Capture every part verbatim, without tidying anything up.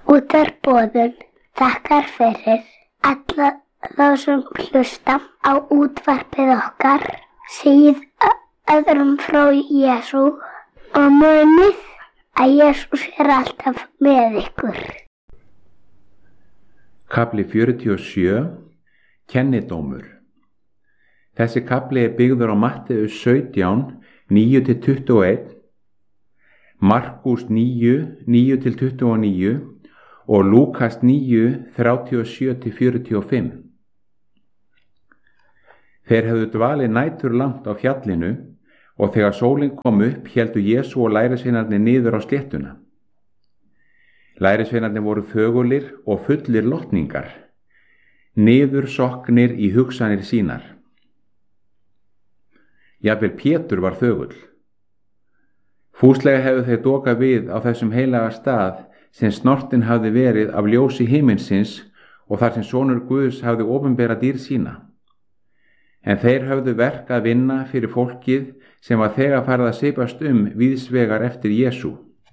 Útvarpsboðun þakkar fyrir alla þá sem hlusta á útvarpið okkar, segið öðrum frá Jesú og munið að Jesús er alltaf með ykkur. Kafli fjörutíu og sjö. Kennidómur. Þessi kafli er byggður á Matteus sautján, níu til tuttugu og eitt, Markús níu, níu til tuttugu og níu og Lúkas níu, þrjátíu og sjö til fjörutíu og fimm. Þeir hefðu dvalið nætur langt á fjallinu og þegar sólin kom upp héldu Jesú og lærisveinarnir niður á sléttuna. Lærisveinarnir voru þögulir og fullir lotningar, niður sokknir í hugsanir sínar. Jafnvel Pétur var þögull. Fúslega hefðu þeir dokað við á þessum heilaga stað sem snortin hafði verið af ljósi himinsins og þar sem sonur Guðs hafði opinberað dýrð sína. En þeir höfðu verk að vinna fyrir fólkið sem var þegar farið að sipast um víðsvegar eftir Jesú.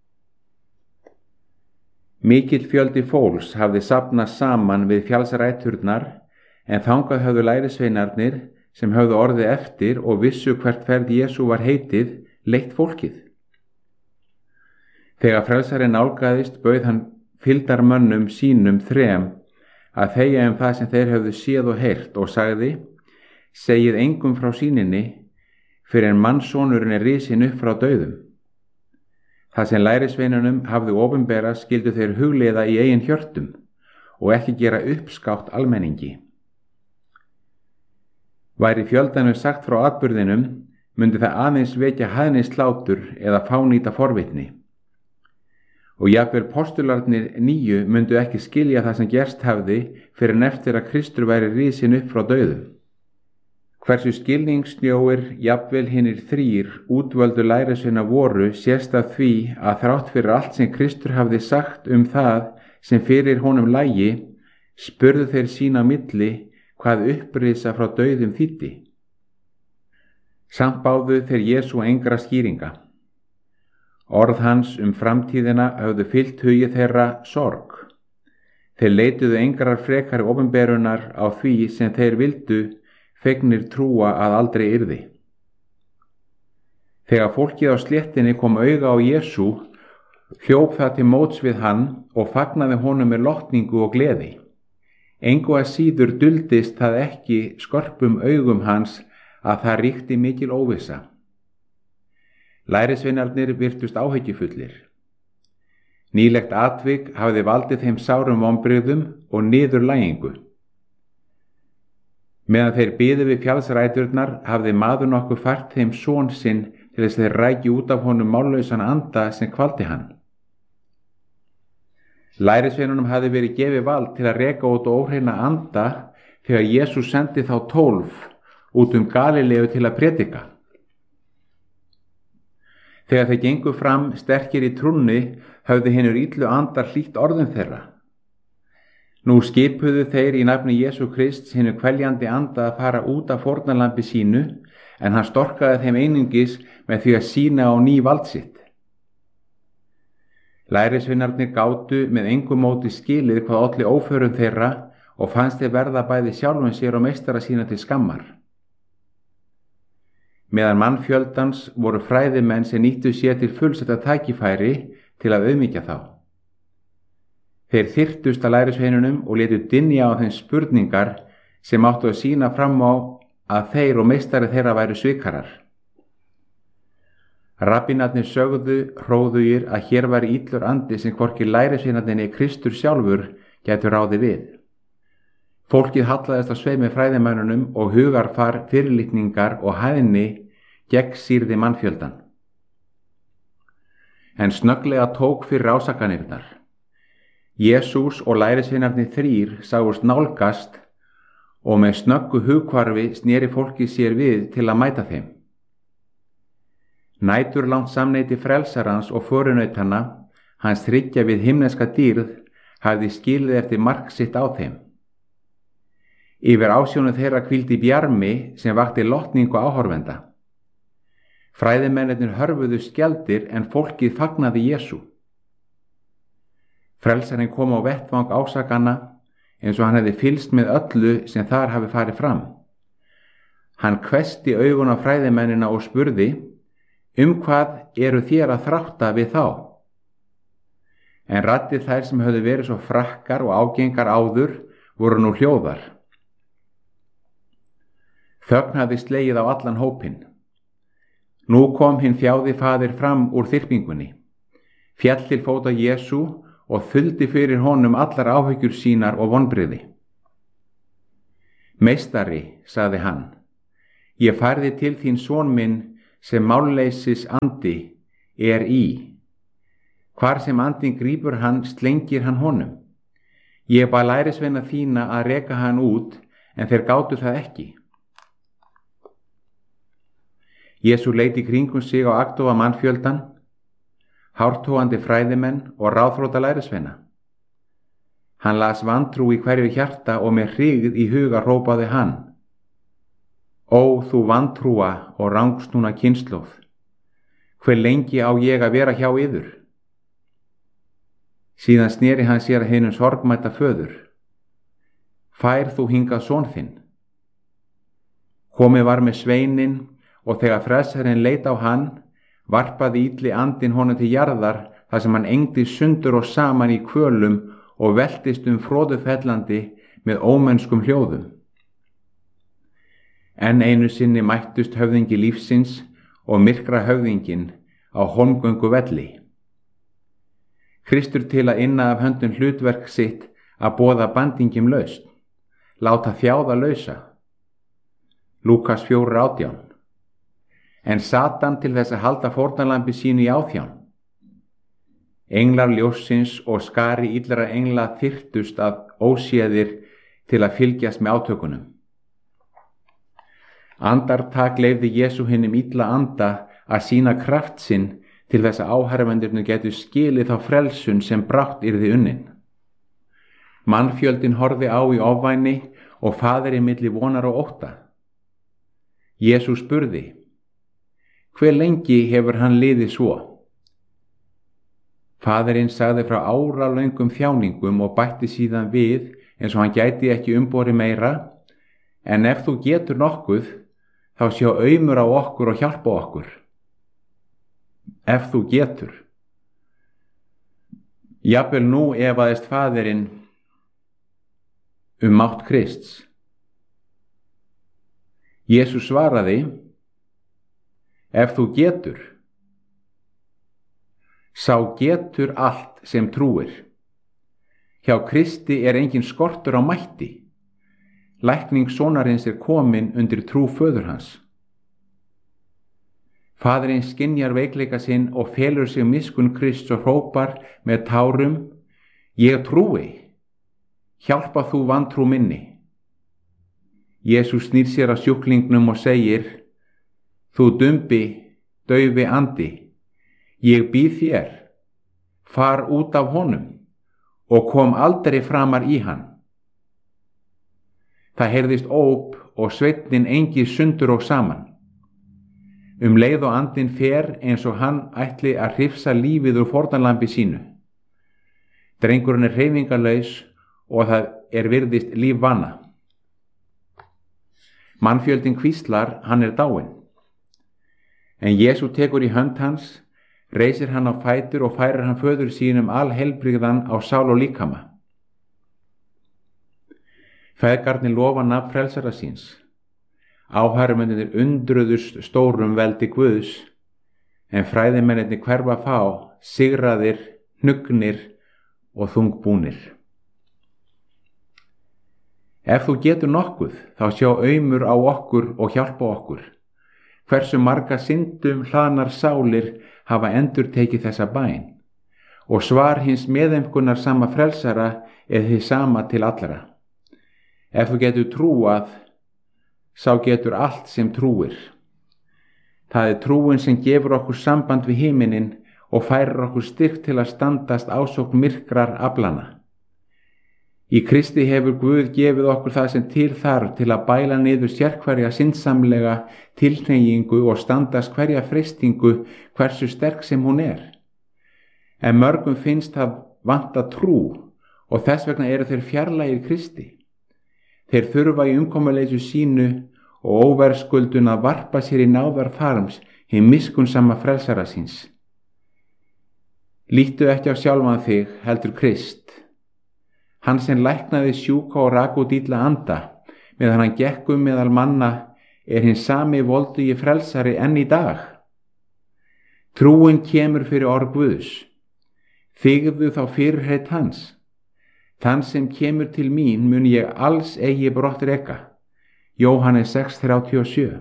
Mikill fjöldi fólks hafði safnast saman við fjallsræturnar, en þangað höfðu lærisveinarnir sem höfðu orðið eftir og vissu hvert ferð Jesú var heitið, leitt fólkið. Þegar frelsarinn nálgaðist bauð hann fylgdarmönnum sínum þrem að þegja um það sem þeir höfðu séð og heyrt og sagði: segið engum frá sýninni fyrir en mannssonurinn er risinn upp frá dauðum. Það sem lærisveinunum hafði opinberað skyldu þeir hugleiða í eigin hjörtum og ekki gera uppskátt almenningi. Væri fjöldanum sagt frá atburðinum, myndi það aðeins vekja hæðnisslátur eða fánýta forvitni. Og jafnvel postularnir níu myndu ekki skilja það sem gerst hafði fyrir en eftir að Kristur væri risinn upp frá dauðum. Hversu skilningssnjóir jafnvel hinir þrír útvöldu lærisveina voru sést af því að þrátt fyrir allt sem Kristur hafði sagt um það sem fyrir honum lægi, spurðu þeir sín á milli hvað upprisa frá dauðum þýddi. Samt báðu þeir Jesú engra skýringa. Orð hans um framtíðina höfðu fyllt hugi þeirra sorg. Þeir leituðu engrar frekari opinberunar á því sem þeir vildu, fegnir trúa að aldrei yrði. Þegar fólkið á sléttinni kom auga á Jesú, hljóp það til móts við hann og fagnaði honum með lotningu og gleði. Engu að síður duldist það ekki skörpum augum hans að það ríkti mikil óvissa. Lærisveinarnir virtust áhyggjufullir. Nýlegt atvik hafði valdið þeim sárum vonbrigðum og niðurlægingu. Meðan þeir biðu við fjallsræturnar hafði maður nokkuð fært þeim son sinn til þess þeir ræki út af honum mállausan anda sem kvaldi hann. Lærisveinunum hafði verið gefið vald til að reka út óhreina anda þegar Jesús sendi þá tólf út um Galileu til að predika. Þegar þeir gengu fram sterkir í trúnni höfðu hinir illu andar hlýtt orðum þeirra. Nú skipuðu þeir í nafni Jesú Krists hinu kveljandi anda að fara út af fórnarlambi sínu, en hann storkaði þeim einungis með því að sýna á ný vald sitt. Lærisveinarnir gátu með engu móti skilið hvað olli óförum þeirra og fannst þeir verða bæði sjálfum sér og meistara sína til skammar. Meðan mannfjöldans voru fræðimenn sem nýttu sér til fullsetta tækifæri til að auðmýkja þá. Þeir þyrtust að lærisveinunum og létu dynja á þeim spurningar sem áttu að sýna fram á að þeir og meistari þeirra væru svikarar. Rabbínarnir sögðu hróðugir að hér væri illur andi sem hvorki lærisveinarnir Kristur sjálfur gætu ráði við. Fólkið hallaðist á sveimi fræðimönnunum og hugarfar, fyrirlitningar og hæðni gegnsýrði mannfjöldan. En snögglega tók fyrir ásakanirnar. Jesús og lærisveinarnir þrír sáust nálgast og með snöggu hugkvarfi sneri fólkið sér við til að mæta þeim. Næturlangt samneyti frelsarans og förunautanna, hans þriggja við himneska dýrð, hafði skilið eftir mark sitt á þeim. Yfir ásjónu þeirra hvíldi bjarmi sem vakti lotningu áhorfenda. Fræðimennirnir hörfuðu skjaldir en fólkið fagnaði Jesú. Frelsarinn kom á vettvang ásakana eins og hann hefði fylgst með öllu sem þar hafi farið fram. Hann hvessti augun á fræðimennina og spurði: Um hvað eru þér að þrátta við þá? En raddir þær sem höfðu verið svo frakkar og ágengar áður voru nú hljóðar. Þögn hafði slegið á allan hópinn. Nú kom hinn þjáði faðir fram úr þyrpingunni, féll til fóta Jesú og þuldi fyrir honum allar áhyggjur sínar og vonbrigði. Meistari, sagði hann, ég færði til þín son minn sem málleysis andi er í. Hvar sem andinn grípur hann, slengir hann honum. Ég bað lærisveina þína að reka hann út, en þeir gátu það ekki. Jesú leit í kringum sig á agndofa mannfjöldan, hártógandi fræðimenn og ráðþrota lærisveina. Hann las vantrú í hverju hjarta og með hryggð í huga hrópaði hann: Ó, þú vantrúa og rangsnúna kynslóð, hve lengi á ég að vera hjá yður? Síðan sneri hann sér að hinum sorgmæta föður: Fær þú hingað son þinn? Komið var með sveininn, og þegar frelsarinn leit á hann, varpaði illi andinn honum til jarðar, þar sem hann engdi sundur og saman í kvölum og veltist um froðufellandi með ómennskum hljóðum. Enn einu sinni mættust höfðingi lífsins og myrkra höfðingin á holmgöngu velli. Kristur til að inna af höndum hlutverk sitt að boða bandingjum lausn, láta þjáða lausa. Lúkas fjórar átján. En Satan til þess að halda fórnarlambi sínu í áþján. Englar ljóssins og skari illra engla þyrtust að óséðir til að fylgjast með átökunum. Andartak leyfði Jesú hinum illa anda að sýna kraft sinn til þess að áherrafendurnir getu skilið þá frelsun sem brátt yrði unnin. Mannfjöldin horfði á í ofvæni og faðirinn milli vonar og ótta. Jesú spurði: Hve lengi hefur hann liðið svo? Faðirinn sagði frá áralöngum þjáningum og bætti síðan við eins og hann gæti ekki umborið meira: En ef þú getur nokkuð, þá sjá aumur á okkur og hjálpa okkur. Ef þú getur. Jafnvel nú efaðist faðirinn um mátt Krists. Jesú svaraði: Ef þú getur. Sá getur allt sem trúir. Hjá Kristi er engin skortur á mætti. Lækning sonarins er komin undir trú föður hans. Faðirinn skynjar veikleika sinn og felur sig miskunn Krists og hrópar með tárum: Ég trúi, hjálpa þú vantrú minni. Jesús snýr sér að sjúklingnum og segir: Þú dumbi, daufi andi, ég býð þér, far út af honum og kom aldrei framar í hann. Það heyrðist óp og sveinninn engið sundur og saman. Um leið og andinn fer eins og hann ætli að hrifsa lífið úr fórnarlambi sínu. Drengurinn er hreyfingarlaus og það er virðist lífvana. Mannfjöldin hvíslar, hann er dáinn. En Jesú tekur í hönd hans, reisir hann á fætur og færir hann föður sínum alheilbrigðan á sál og líkama. Feðgarnir lofa nafn frelsara síns. Áhærumennir undruðust stórum veldi Guðs, en fræðimennir hverfa fá, sigraðir, hnugnir og þungbúnir. Ef þú getur nokkuð, þá sjá aumur á okkur og hjálpa okkur. Hversu marga syndum hlaðnar sálir hafa endurtekið þessa bæn, og svar hins meðemkunar sama frelsara er hið sama til allra. Ef þú getur trúað, sá getur allt sem trúir. Það er trúin sem gefur okkur samband við himinin og færir okkur styrk til að standast ásókn myrkrar aflana. Í Kristi hefur Guð gefið okkur það sem til þarf til að bæla niður sérhverja syndsamlega tilhneigingu og standast hverja freistingu hversu sterk sem hún er. En mörgum finnst það vanta trú og þess vegna eru þeir fjarlægir Kristi. Þeir þurfa í umkomuleysu sínu og óverðskuldun að varpa sér í náðar farms hinn miskunnsama frelsara síns. Líttu ekki á sjálfan þig, heldur Krist. Hann sem læknaði sjúka og rak út illa anda, meðan hann gekk um meðal manna, er hinn sami voldugi frelsari enn í dag. Trúin kemur fyrir orð Guðs. Þigðu þá fyrirheit hans. Þann sem kemur til mín mun ég alls eigi brott reka. Jóhannes sex þrjátíu og sjö.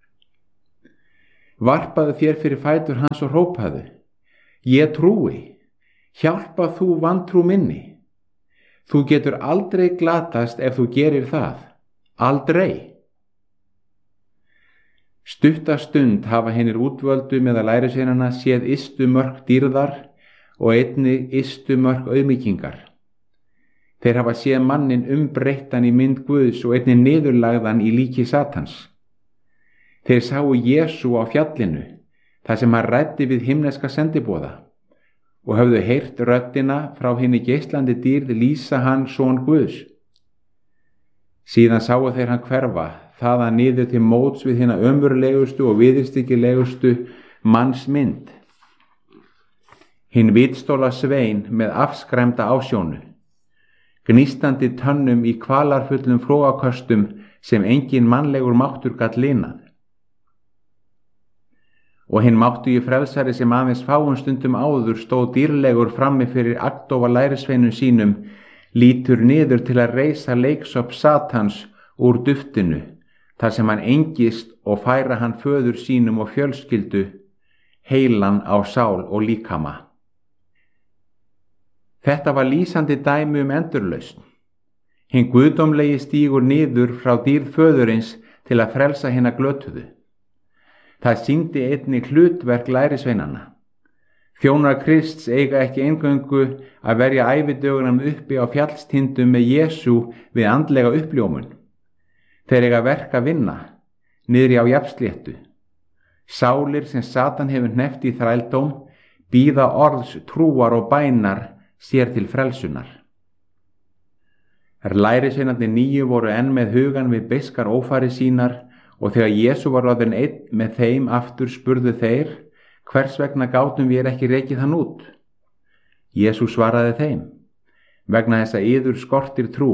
Varpaðu þér fyrir fætur hans og hrópaðu: Ég trúi, hjálpa þú vantrú minni. Þú getur aldrei glatast ef þú gerir það. Aldrei. Stutta stund hafa hinir útvöldu meðal lærisveinanna séð ystu mörk dýrðar og einnig ystu mörk auðmýkingar. Þeir hafa séð mannin umbreyttan í mynd Guðs og einnig niðurlagðan í líki Satans. Þeir sáu Jesú á fjallinu, þar sem hann ræddi við himneska sendiboða, og höfðu heyrt röddina frá hinni geislandi dýrð lýsa hann son Guðs. Síðan sáu þeir hann hverfa, þaðan niður til móts við hina ömurlegustu og viðurstyggilegustu mannsmynd. Hinn vitstóla svein með afskræmda ásjónu, gnýstandi tönnum í kvalarfullum flóaköstum sem engin mannlegur máttur gat linað. Og hinn máttugi frelsari sem aðeins fáum stundum áður stóð dýrlegur frammi fyrir agndofa lærisveinum sínum, lítur niður til að reisa leiksopp Satans úr duftinu, þar sem hann engist og færa hann föður sínum og fjölskyldu, heilan á sál og líkama. Þetta var lýsandi dæmi um endurlausn. Hinn guðdómlegi stígur niður frá dýrð föðurins til að frelsa hina glötuðu. Það sýndi einnig hlutverk lærisveinanna. Þjónar Krists eiga ekki eingöngu að verja ævidögunum uppi á fjallstindum með Jesú við andlega uppljómun. Þeir eiga verk að vinna, niðri á jafnsléttu. Sálir sem Satan hefur hneppt í þrældóm bíða orðs trúar og bænar sér til frelsunar. Lærisveinarnir níu voru enn með hugan við beiskar ófæri sínar, og þegar Jesú var orðinn einn með þeim aftur spurðu þeir: Hvers vegna gátum við ekki rekið hann út? Jesú svaraði þeim: Vegna þess að yður skortir trú.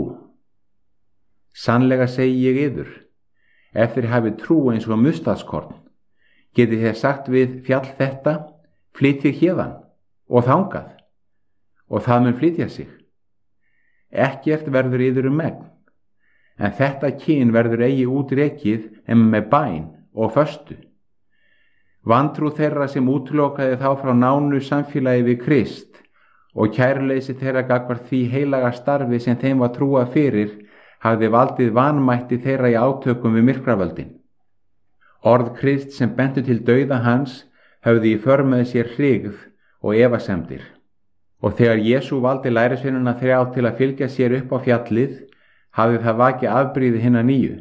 Sannlega segi ég yður, ef þér hafið trú eins og mustadskorn, getið þér sagt við fjall þetta: Flytjið héðan og þangað, og það mun flytja sig. Ekkert verður yður um megn. En þetta kyn verður eigi útrekið en með bæn og föstu. Vantrú þeirra sem útlokaði þá frá nánu samfélagi við Krist og kæruleysi þeirra gagnvart því heilaga starfi sem þeim var trúað fyrir hafði valdið vanmætti þeirra í átökum við myrkravöldin. Orð Krist sem bentu til dauða hans höfðu í för með sér hrygð og efasemdir. Og þegar Jesú valdi lærisveinana þrjá til að fylgja sér upp á fjallið, hafði það vakið afbrýði hinna nýju.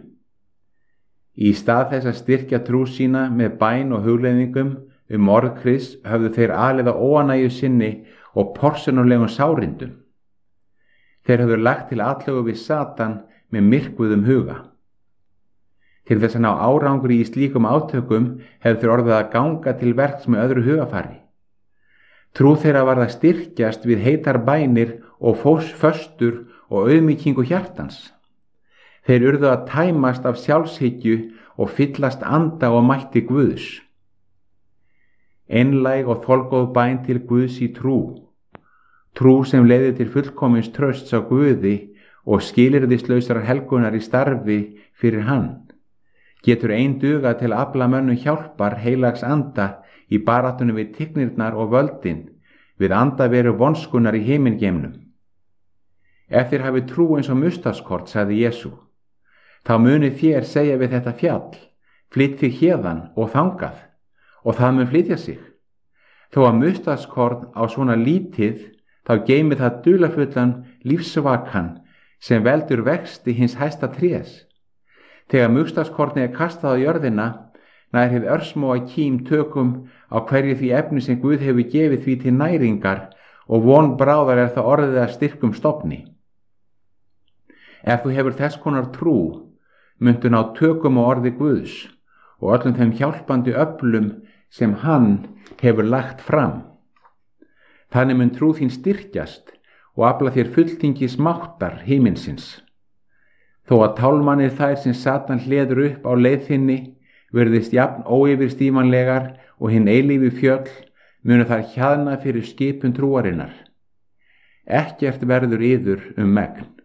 Í stað þess að styrkja trú sína með bæn og hugleiðingum um orð Krists höfðu þeir alið á óánægju sinni og porsunulegum sárindum. Þeir höfðu lagt til atlögu við Satan með myrkvuðum huga. Til þess að ná árangri í slíkum átökum hefðu þeir orðið að ganga til verks með öðru hugafari. Trú þeirra varð að styrkjast við heitar bænir og föstur og auðmýkingu hjartans. Þeir urðu að tæmast af sjálfshyggju og fyllast anda og mætti Guðs. Einlæg og þolgóð bæn til Guðs í trú. Trú sem leiði til fullkomins trausts á Guði og skilyrðislausrar helgunar í starfi fyrir hann. Getur ein duga til að afla mönnum hjálpar heilags anda í baráttunum við tignirnar og völdin, við andaveru vonskunar í himingeimnum. Ef þér hafi trú eins og mustaskort, sagði Jesú, þá munið þér segja við þetta fjall: Flytt þig héðan og þangað, og það mun flytja sig. Þó að mustaskort á svona lítið, þá geymir það dularfullan lífsvakan sem veldur vexti hins hæsta trés. Þegar mustaskortni er kastað á jörðina, nær hið örsmóa kím tökum á hverju því efni sem Guð hefur gefið því til næringar og von bráðar er það orðið að styrkum stofni. Ef þú hefur þess konar trú, muntu ná tökum á orði Guðs og öllum þeim hjálpandi öflum sem hann hefur lagt fram. Þannig mun trú þín styrkjast og afla þér fulltingis máttar himinsins. Þó að tálmanir þær sem Satan hleður upp á leið þinni virðist jafn óyfirstímanlegar og hinn eilífu fjöll, munu þær hjaðna fyrir skipun trúarinnar. Ekkert verður yður um megn.